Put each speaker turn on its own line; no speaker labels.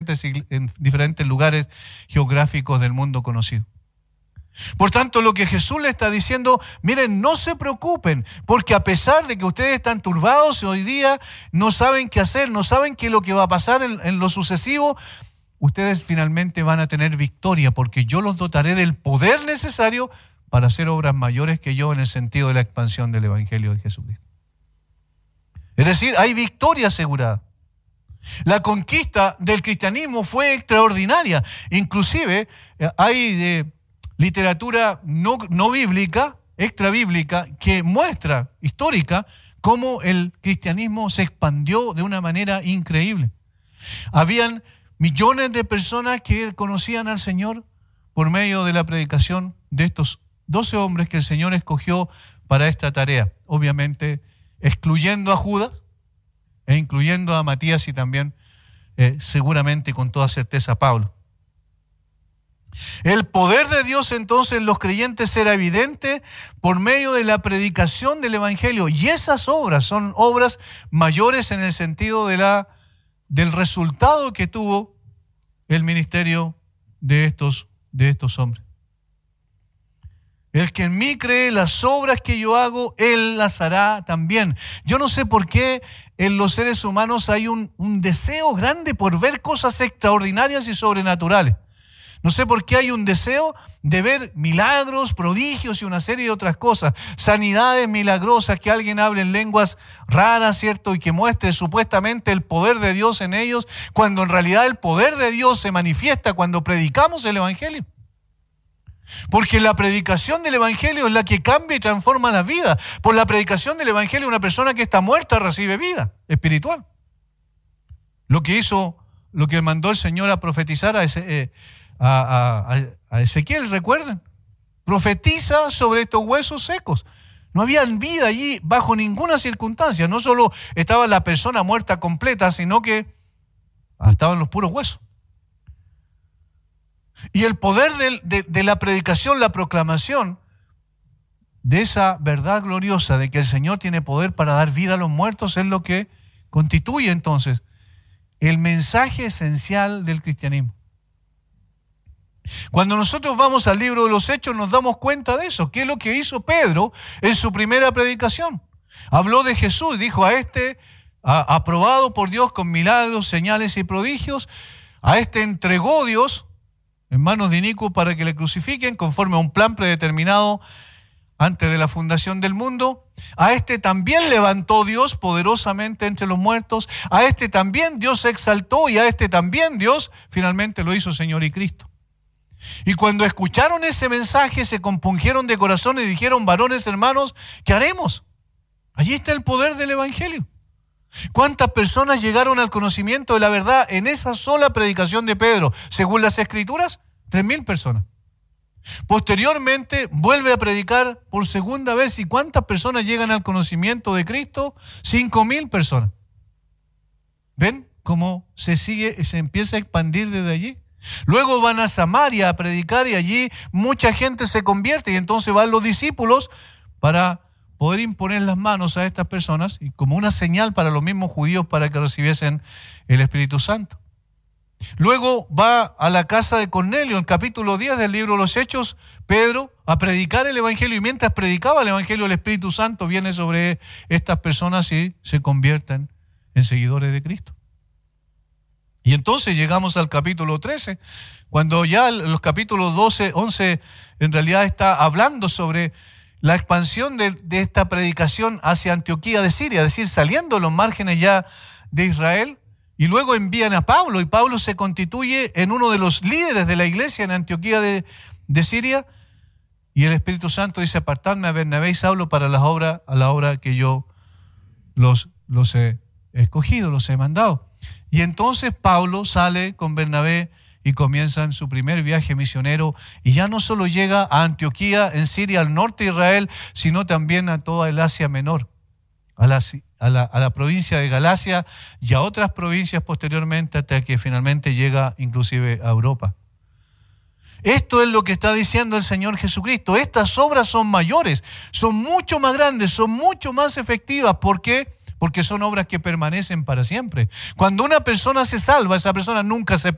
diferentes lugares geográficos del mundo conocido. Por tanto, lo que Jesús le está diciendo, miren, no se preocupen, porque a pesar de que ustedes están turbados hoy día, no saben qué hacer, no saben qué es lo que va a pasar en lo sucesivo, ustedes finalmente van a tener victoria, porque yo los dotaré del poder necesario para hacer obras mayores que yo en el sentido de la expansión del Evangelio de Jesucristo. Es decir, hay victoria asegurada. La conquista del cristianismo fue extraordinaria. Inclusive hay literatura no bíblica, extrabíblica, que muestra, histórica, cómo el cristianismo se expandió de una manera increíble. Habían millones de personas que conocían al Señor por medio de la predicación de estos 12 hombres que el Señor escogió para esta tarea. Obviamente, excluyendo a Judas e incluyendo a Matías y también, seguramente, con toda certeza, a Pablo. El poder de Dios entonces en los creyentes era evidente por medio de la predicación del Evangelio. Y esas obras son obras mayores en el sentido del resultado que tuvo el ministerio de estos hombres. El que en mí cree, las obras que yo hago, él las hará también. Yo no sé por qué en los seres humanos hay un deseo grande por ver cosas extraordinarias y sobrenaturales. No sé por qué hay un deseo de ver milagros, prodigios y una serie de otras cosas. Sanidades milagrosas, que alguien hable en lenguas raras, ¿cierto? Y que muestre supuestamente el poder de Dios en ellos, cuando en realidad el poder de Dios se manifiesta cuando predicamos el Evangelio. Porque la predicación del Evangelio es la que cambia y transforma la vida. Por la predicación del Evangelio una persona que está muerta recibe vida espiritual. Lo que mandó el Señor a profetizar a Ezequiel, ¿recuerdan? Profetiza sobre estos huesos secos. No había vida allí bajo ninguna circunstancia. No solo estaba la persona muerta completa, sino que estaban los puros huesos. Y el poder de la predicación, la proclamación de esa verdad gloriosa de que el Señor tiene poder para dar vida a los muertos es lo que constituye entonces el mensaje esencial del cristianismo. Cuando nosotros vamos al libro de los Hechos nos damos cuenta de eso. ¿Qué es lo que hizo Pedro en su primera predicación? Habló de Jesús, dijo a este, aprobado por Dios con milagros, señales y prodigios, a este entregó Dios en manos de inicuos para que le crucifiquen conforme a un plan predeterminado antes de la fundación del mundo. A este también levantó Dios poderosamente entre los muertos. A este también Dios exaltó y a este también Dios finalmente lo hizo Señor y Cristo. Y cuando escucharon ese mensaje se compungieron de corazón y dijeron: varones hermanos, ¿qué haremos? Allí está el poder del Evangelio. ¿Cuántas personas llegaron al conocimiento de la verdad en esa sola predicación de Pedro? Según las Escrituras, 3,000 personas. Posteriormente vuelve a predicar por segunda vez. ¿Y cuántas personas llegan al conocimiento de Cristo? 5,000 personas. ¿Ven cómo se empieza a expandir desde allí? Luego van a Samaria a predicar y allí mucha gente se convierte y entonces van los discípulos para poder imponer las manos a estas personas y como una señal para los mismos judíos para que recibiesen el Espíritu Santo. Luego va a la casa de Cornelio, en el capítulo 10 del libro de los Hechos, Pedro, a predicar el Evangelio, y mientras predicaba el Evangelio, el Espíritu Santo viene sobre estas personas y se convierten en seguidores de Cristo. Y entonces llegamos al capítulo 13, cuando ya los capítulos 12, 11, en realidad está hablando sobre la expansión de esta predicación hacia Antioquía de Siria, es decir, saliendo de los márgenes ya de Israel, y luego envían a Pablo, y Pablo se constituye en uno de los líderes de la iglesia en Antioquía de Siria, y el Espíritu Santo dice: apartadme a Bernabé y Saulo para a la obra que yo los he escogido, los he mandado. Y entonces Pablo sale con Bernabé y comienzan su primer viaje misionero, y ya no solo llega a Antioquía en Siria, al norte de Israel, sino también a toda el Asia Menor, a la provincia de Galacia y a otras provincias posteriormente, hasta que finalmente llega inclusive a Europa. Esto es lo que está diciendo el Señor Jesucristo. Estas obras son mayores, son mucho más grandes, son mucho más efectivas. ¿Por qué? Porque son obras que permanecen para siempre. Cuando una persona se salva, esa persona nunca se